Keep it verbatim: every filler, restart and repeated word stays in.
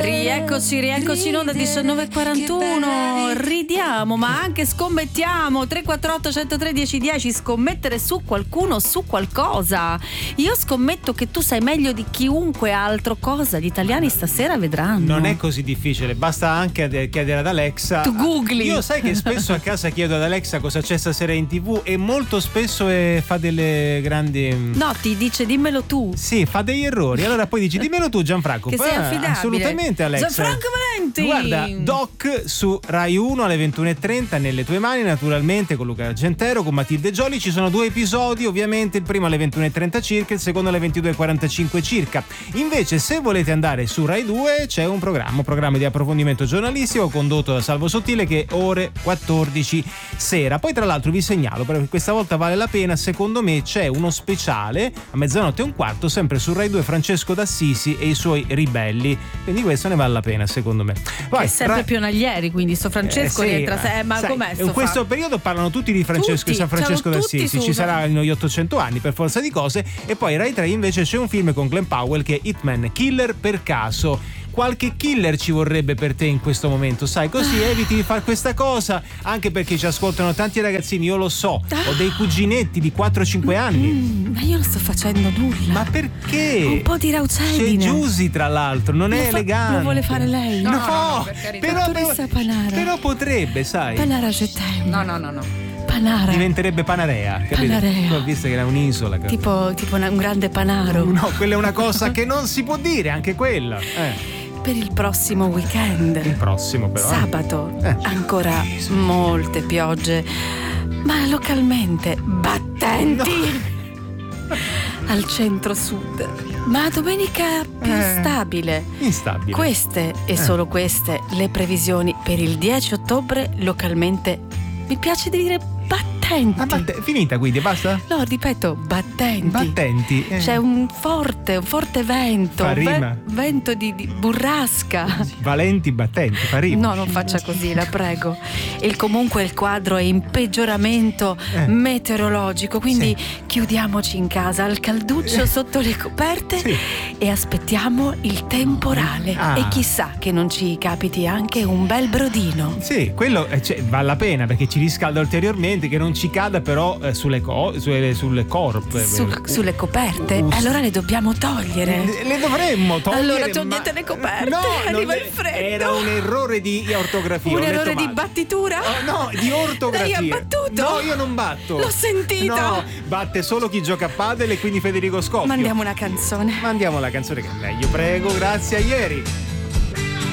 Rieccoci, rieccoci in onda diciannove e quarantuno. Ridiamo, ma anche scommettiamo. tre quattro otto uno zero tre uno zero uno zero. Scommettere su qualcuno, su qualcosa. Io scommetto che tu sai meglio di chiunque altro cosa gli italiani stasera vedranno. Non è così difficile, basta anche chiedere ad Alexa. Tu googli. Io sai che spesso a casa chiedo ad Alexa cosa c'è stasera in TV e molto spesso eh, fa delle grandi... No, ti dice dimmelo tu. Sì, fa degli errori. Allora poi dici dimmelo tu, Gianfranco. Che sei affidabile. Assolutamente, Alexa. Gianfranco Valenti. Guarda, Doc su Rai uno alle ventuno e trenta, nelle tue mani, naturalmente, con Luca Argentero, con Matilde Gioli. Ci sono due episodi, ovviamente, il primo alle ventuno e trenta circa, il secondo alle ventidue e quarantacinque circa. Invece, se volete andare su Rai due, c'è un programma, un programma di approfondimento giornalistico condotto da Salvo Sottile, che è ore quattordici sera. Poi, tra l'altro, vi segnalo, perché questa volta vale la pena, secondo me c'è uno speciale a mezzanotte e un quarto, sempre su Rai due, Francesco d'Assisi e i suoi ribelli. Quindi questo ne vale la pena, secondo me. Vai, è sempre Ra- pionaglieri, quindi sto Francesco eh, sì, rientra se- eh, ma sai, com'è sto in questo fa? periodo parlano tutti di Francesco Tutti, e San Francesco siamo tutti d'Assisi. su- Ci saranno gli ottocento anni per forza di cose. E poi Rai tre invece c'è un film con Glenn Powell che è Hitman, Killer per caso. Qualche killer ci vorrebbe per te in questo momento, sai, così eviti di fare questa cosa, anche perché ci ascoltano tanti ragazzini, io lo so, ho dei cuginetti di quattro cinque anni. Mm, ma io non sto facendo nulla. Ma perché? Un po' di C'è raucedine. Giusy, tra l'altro, non Lo è fa- elegante. lo vuole fare lei? No, No, no, no, per carità. però, Dottoressa Panara. però potrebbe, sai. Panara je t'aime. No, no, no, no. Panara. Diventerebbe Panarea, capito? Panarea. Ho visto che era un'isola. capito? Tipo, tipo una- un grande panaro. No, quella è una cosa che non si può dire, anche quella. Eh. Per il prossimo weekend. Il prossimo però. Sabato. Eh. Ancora molte piogge, ma localmente battenti. Al centro-sud. Ma domenica più Eh. stabile. Instabile. Queste e Eh. solo queste le previsioni per il dieci ottobre localmente. Mi piace dire battenti. Ah, batte- finita quindi, basta? No, ripeto, battenti. Battenti. eh. C'è un forte, un forte vento, Fa un ve- rima. vento di, di burrasca. Valenti battenti, fa rima. No, non faccia così, la prego. E comunque il quadro è in peggioramento Eh. meteorologico, quindi Sì. chiudiamoci in casa al calduccio Eh. sotto le coperte Sì. e aspettiamo il temporale. Ah. E chissà che non ci capiti anche un bel brodino. Sì, quello eh, cioè, vale la pena perché ci riscalda ulteriormente, che non ci cada però eh, sulle, co- sulle, sulle corp. Su- sulle coperte, Uh, allora le dobbiamo togliere. Le, le dovremmo togliere. Allora togliete ma- le coperte, No, arriva non il è- freddo. Era un errore di ortografia. Un ho detto errore di male. battitura? Oh, no, di ortografia. Lei ha battuto? No, io non batto. L'ho sentito. No, batte solo chi gioca a padel e quindi Federico Scoppio. Mandiamo una canzone. Mandiamo la canzone che è meglio, prego, grazie a ieri.